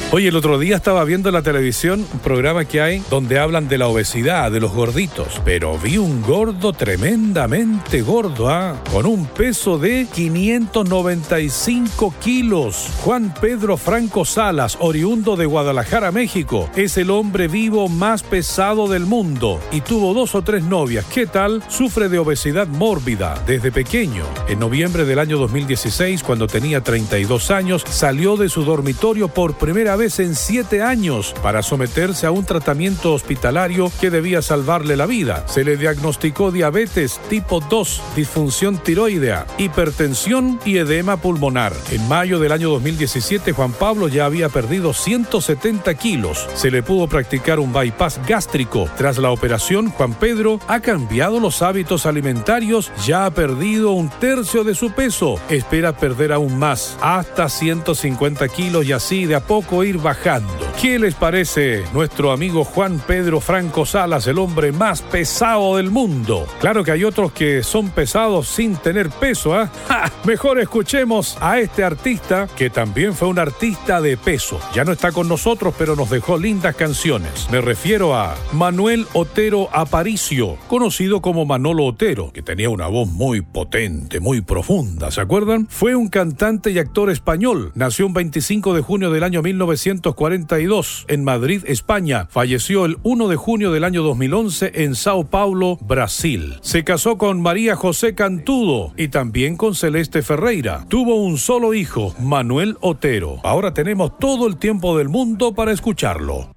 Oye, el otro día estaba viendo en la televisión un programa que hay donde hablan de la obesidad, de los gorditos. Pero vi un gordo tremendamente gordo, con un peso de 595 kilos. Juan Pedro Franco Salas, oriundo de Guadalajara, México, es el hombre vivo más pesado del mundo y tuvo 2 o 3 novias. ¿Qué tal? Sufre de obesidad mórbida desde pequeño. En noviembre del año 2016, cuando tenía 32 años, salió de su dormitorio por primera vez en 7 años para someterse a un tratamiento hospitalario que debía salvarle la vida. Se le diagnosticó diabetes tipo 2, disfunción tiroidea, hipertensión y edema pulmonar. En mayo del año 2017, Juan Pablo ya había perdido 170 kilos. Se le pudo practicar un bypass gástrico. Tras la operación, Juan Pedro ha cambiado los hábitos alimentarios, ya ha perdido 1/3 de su peso. Espera perder aún más, hasta 150 kilos y así de a poco ir bajando. ¿Qué les parece nuestro amigo Juan Pedro Franco Salas, el hombre más pesado del mundo? Claro que hay otros que son pesados sin tener peso, Mejor escuchemos a este artista que también fue un artista de peso. Ya no está con nosotros, pero nos dejó lindas canciones. Me refiero a Manuel Otero Aparicio, conocido como Manolo Otero, que tenía una voz muy potente, muy profunda, ¿se acuerdan? Fue un cantante y actor español. Nació un 25 de junio del año 1942 en Madrid, España. Falleció el 1 de junio del año 2011 en Sao Paulo, Brasil. Se casó con María José Cantudo y también con Celeste Ferreira. Tuvo un solo hijo, Manuel Otero. Ahora tenemos todo el tiempo del mundo para escucharlo.